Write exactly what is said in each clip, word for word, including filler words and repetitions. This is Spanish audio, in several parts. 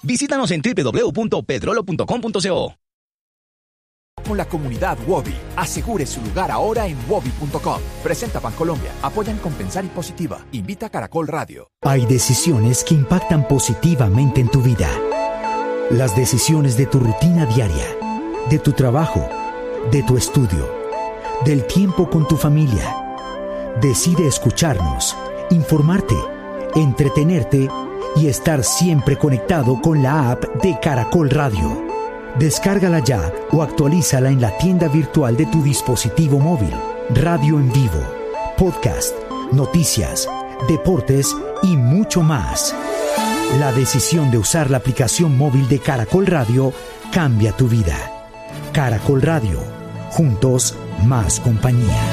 Visítanos en doble u doble u doble u punto pedrolo punto com punto co. Con la comunidad Wobi. Asegure su lugar ahora en wobi punto com. Presenta Bancolombia. Apoyan Compensar y Positiva. Invita a Caracol Radio. Hay decisiones que impactan positivamente en tu vida. Las decisiones de tu rutina diaria, de tu trabajo, de tu estudio, del tiempo con tu familia. Decide escucharnos, informarte, entretenerte y estar siempre conectado con la app de Caracol Radio. Descárgala ya o actualízala en la tienda virtual de tu dispositivo móvil. Radio en vivo, podcast, noticias, deportes y mucho más. La decisión de usar la aplicación móvil de Caracol Radio cambia tu vida. Caracol Radio, juntos más compañía.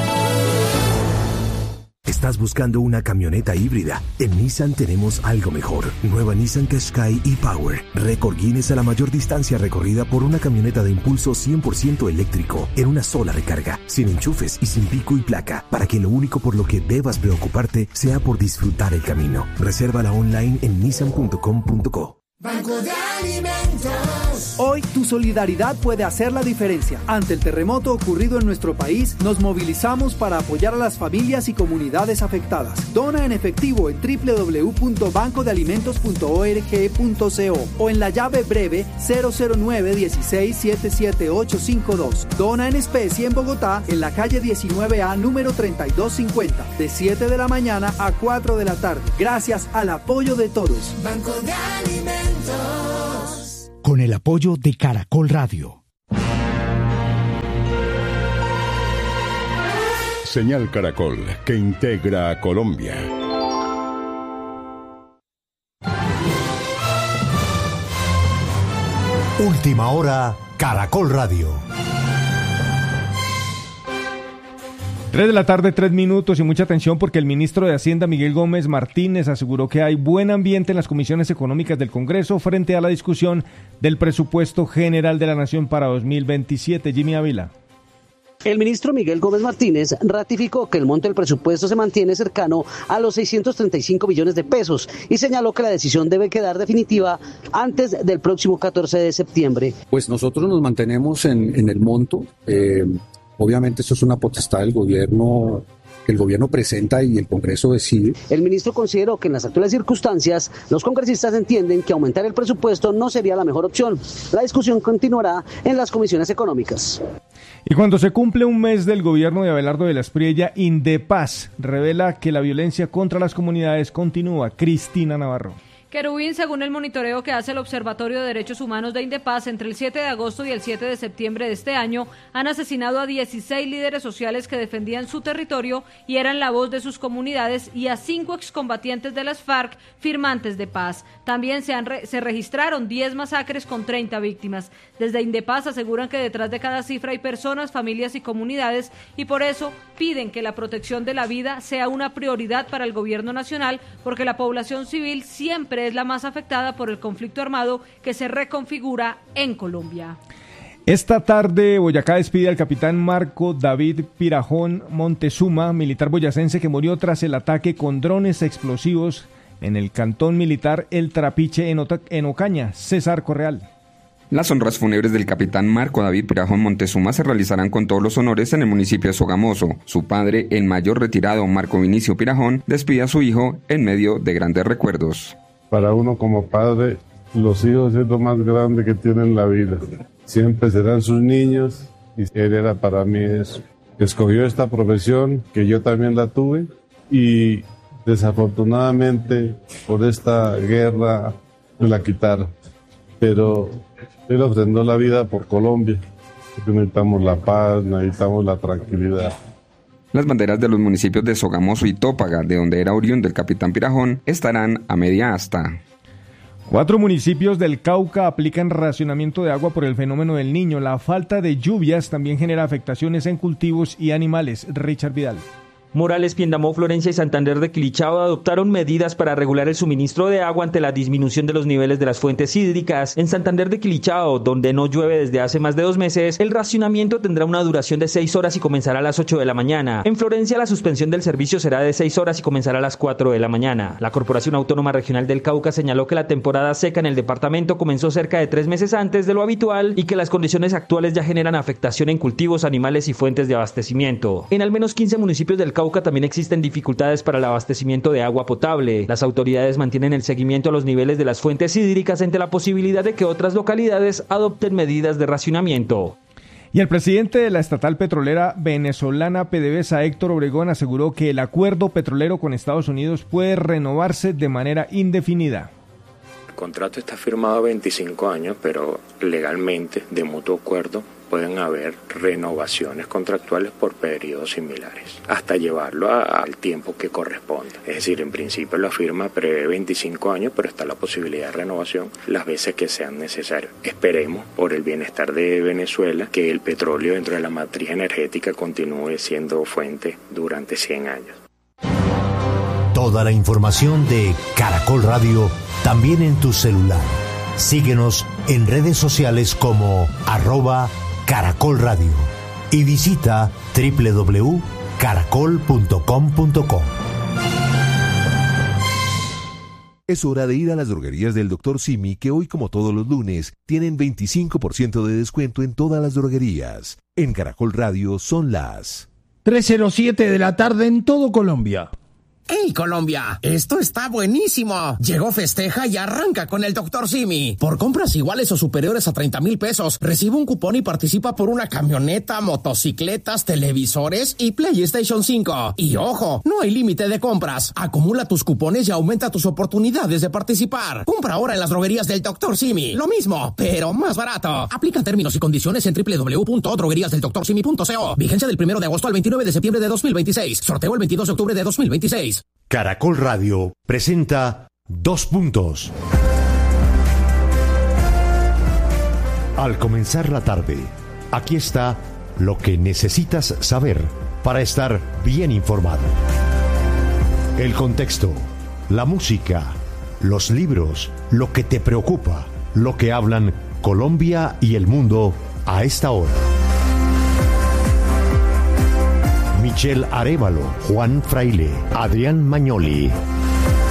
¿Estás buscando una camioneta híbrida? En Nissan tenemos algo mejor. Nueva Nissan Qashqai e-Power. Récord Guinness a la mayor distancia recorrida por una camioneta de impulso cien por ciento eléctrico en una sola recarga, sin enchufes y sin pico y placa, para que lo único por lo que debas preocuparte sea por disfrutar el camino. Resérvala online en nissan punto com punto co. Banco de Alimentos. Hoy tu solidaridad puede hacer la diferencia. Ante el terremoto ocurrido en nuestro país, nos movilizamos para apoyar a las familias y comunidades afectadas. Dona en efectivo en doble u doble u doble u punto banco de alimentos punto org punto co o en la llave breve cero cero nueve uno seis siete siete ocho cinco dos. Dona en especie en Bogotá, en la calle diecinueve A, número treinta y dos cincuenta, de siete de la mañana a cuatro de la tarde. Gracias al apoyo de todos. Banco de Alimentos. Con el apoyo de Caracol Radio. Señal Caracol, que integra a Colombia. Última hora, Caracol Radio. Tres de la tarde, tres minutos y mucha atención porque el ministro de Hacienda, Miguel Gómez Martínez, aseguró que hay buen ambiente en las comisiones económicas del Congreso frente a la discusión del presupuesto general de la Nación para dos mil veintisiete. Jimmy Ávila. El ministro Miguel Gómez Martínez ratificó que el monto del presupuesto se mantiene cercano a los seiscientos treinta y cinco millones de pesos y señaló que la decisión debe quedar definitiva antes del próximo catorce de septiembre. Pues nosotros nos mantenemos en, en el monto. Eh, obviamente esto es una potestad del gobierno. El gobierno presenta y el Congreso decide. El ministro consideró que en las actuales circunstancias los congresistas entienden que aumentar el presupuesto no sería la mejor opción. La discusión continuará en las comisiones económicas. Y cuando se cumple un mes del gobierno de Abelardo de la Espriella, Indepaz revela que la violencia contra las comunidades continúa. Cristina Navarro. Querubín, según el monitoreo que hace el Observatorio de Derechos Humanos de Indepaz, entre el siete de agosto y el siete de septiembre de este año, han asesinado a dieciséis líderes sociales que defendían su territorio y eran la voz de sus comunidades, y a cinco excombatientes de las FARC, firmantes de paz. También se, han re- se registraron diez masacres con treinta víctimas. Desde Indepaz aseguran que detrás de cada cifra hay personas, familias y comunidades, y por eso piden que la protección de la vida sea una prioridad para el gobierno nacional, porque la población civil siempre es la más afectada por el conflicto armado que se reconfigura en Colombia. Esta tarde, Boyacá despide al capitán Marco David Pirajón Montezuma, militar boyacense que murió tras el ataque con drones explosivos en el cantón militar El Trapiche en, Ota- en Ocaña. César Correal. Las honras fúnebres del capitán Marco David Pirajón Montezuma se realizarán con todos los honores en el municipio de Sogamoso. Su padre, el mayor retirado Marco Vinicio Pirajón, despide a su hijo en medio de grandes recuerdos. Para uno como padre, los hijos es lo más grande que tiene en la vida. Siempre serán sus niños y él era para mí eso. Escogió esta profesión, que yo también la tuve, y desafortunadamente por esta guerra me la quitaron. Pero él ofrendó la vida por Colombia, porque necesitamos la paz, necesitamos la tranquilidad. Las banderas de los municipios de Sogamoso y Tópaga, de donde era oriundo el capitán Pirajón, estarán a media asta. Cuatro municipios del Cauca aplican racionamiento de agua por el fenómeno del Niño. La falta de lluvias también genera afectaciones en cultivos y animales. Richard Vidal. Morales, Piendamó, Florencia y Santander de Quilichao adoptaron medidas para regular el suministro de agua ante la disminución de los niveles de las fuentes hídricas. En Santander de Quilichao, donde no llueve desde hace más de dos meses, el racionamiento tendrá una duración de seis horas y comenzará a las ocho de la mañana. En Florencia, la suspensión del servicio será de seis horas y comenzará a las cuatro de la mañana. La Corporación Autónoma Regional del Cauca señaló que la temporada seca en el departamento comenzó cerca de tres meses antes de lo habitual y que las condiciones actuales ya generan afectación en cultivos, animales y fuentes de abastecimiento. En al menos quince municipios del Cauca también existen dificultades para el abastecimiento de agua potable. Las autoridades mantienen el seguimiento a los niveles de las fuentes hídricas ante la posibilidad de que otras localidades adopten medidas de racionamiento. Y el presidente de la estatal petrolera venezolana PDVSA, Héctor Obregón, aseguró que el acuerdo petrolero con Estados Unidos puede renovarse de manera indefinida. El contrato está firmado a veinticinco años, pero legalmente, de mutuo acuerdo, pueden haber renovaciones contractuales por periodos similares, hasta llevarlo a, al tiempo que corresponda. Es decir, en principio la firma prevé veinticinco años, pero está la posibilidad de renovación las veces que sean necesarias. Esperemos, por el bienestar de Venezuela, que el petróleo dentro de la matriz energética continúe siendo fuente durante cien años. Toda la información de Caracol Radio también en tu celular. Síguenos en redes sociales como arroba Caracol Radio y visita doble u doble u doble u punto caracol punto com punto co. Es hora de ir a las droguerías del doctor Simi, que hoy, como todos los lunes, tienen veinticinco por ciento de descuento en todas las droguerías. En Caracol Radio son las tres cero siete de la tarde en todo Colombia. ¡Hey, Colombia! ¡Esto está buenísimo! Llegó Festeja y arranca con el doctor Simi. Por compras iguales o superiores a treinta mil pesos, recibe un cupón y participa por una camioneta, motocicletas, televisores y PlayStation cinco. Y ojo, no hay límite de compras. Acumula tus cupones y aumenta tus oportunidades de participar. Compra ahora en las droguerías del doctor Simi. Lo mismo, pero más barato. Aplican términos y condiciones en doble u doble u doble u punto droguerías del doctor simi punto co. Vigencia del primero de agosto al veintinueve de septiembre de dos mil veintiséis. Sorteo el veintidós de octubre de dos mil veintiséis. Caracol Radio presenta Dos Puntos. Al comenzar la tarde, aquí está lo que necesitas saber para estar bien informado. El contexto, la música, los libros, lo que te preocupa, lo que hablan Colombia y el mundo a esta hora. Michelle Arévalo, Juan Fraile, Adrián Magnoli,